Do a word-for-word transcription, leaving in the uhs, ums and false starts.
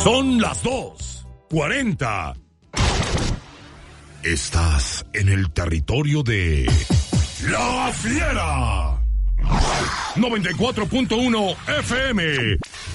Son las dos cuarenta. Estás en el territorio de La Fiera. noventa y cuatro punto uno F M.